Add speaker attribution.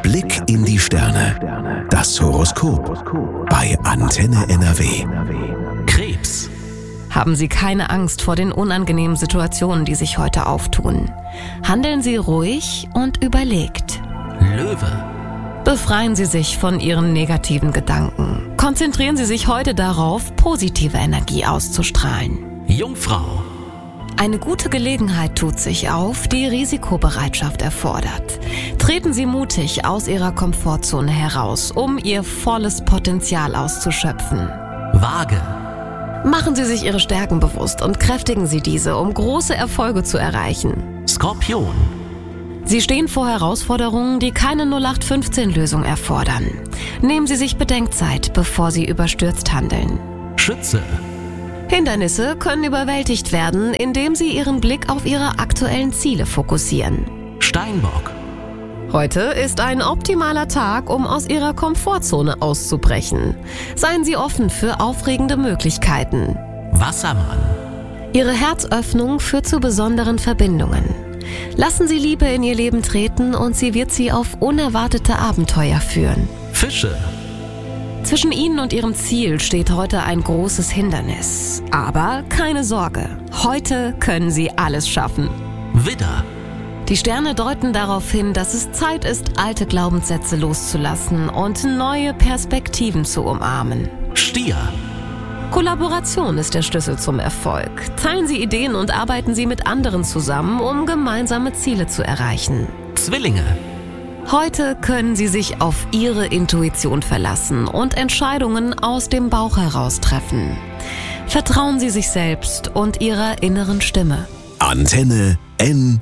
Speaker 1: Blick in die Sterne. Das Horoskop bei Antenne NRW.
Speaker 2: Krebs.
Speaker 3: Haben Sie keine Angst vor den unangenehmen Situationen, die sich heute auftun. Handeln Sie ruhig und überlegt.
Speaker 2: Löwe.
Speaker 3: Befreien Sie sich von Ihren negativen Gedanken. Konzentrieren Sie sich heute darauf, positive Energie auszustrahlen.
Speaker 2: Jungfrau.
Speaker 3: Eine gute Gelegenheit tut sich auf, die Risikobereitschaft erfordert. Treten Sie mutig aus Ihrer Komfortzone heraus, um Ihr volles Potenzial auszuschöpfen.
Speaker 2: Waage.
Speaker 3: Machen Sie sich Ihre Stärken bewusst und kräftigen Sie diese, um große Erfolge zu erreichen.
Speaker 2: Skorpion.
Speaker 3: Sie stehen vor Herausforderungen, die keine 0815-Lösung erfordern. Nehmen Sie sich Bedenkzeit, bevor Sie überstürzt handeln.
Speaker 2: Schütze.
Speaker 3: Hindernisse können überwältigt werden, indem Sie Ihren Blick auf Ihre aktuellen Ziele fokussieren.
Speaker 2: Steinbock.
Speaker 3: Heute ist ein optimaler Tag, um aus Ihrer Komfortzone auszubrechen. Seien Sie offen für aufregende Möglichkeiten.
Speaker 2: Wassermann.
Speaker 3: Ihre Herzöffnung führt zu besonderen Verbindungen. Lassen Sie Liebe in Ihr Leben treten und sie wird Sie auf unerwartete Abenteuer führen.
Speaker 2: Fische.
Speaker 3: Zwischen Ihnen und Ihrem Ziel steht heute ein großes Hindernis. Aber keine Sorge, heute können Sie alles schaffen.
Speaker 2: Widder.
Speaker 3: Die Sterne deuten darauf hin, dass es Zeit ist, alte Glaubenssätze loszulassen und neue Perspektiven zu umarmen.
Speaker 2: Stier.
Speaker 3: Kollaboration ist der Schlüssel zum Erfolg. Teilen Sie Ideen und arbeiten Sie mit anderen zusammen, um gemeinsame Ziele zu erreichen.
Speaker 2: Zwillinge.
Speaker 3: Heute können Sie sich auf Ihre Intuition verlassen und Entscheidungen aus dem Bauch heraus treffen. Vertrauen Sie sich selbst und Ihrer inneren Stimme.
Speaker 1: Antenne NRW.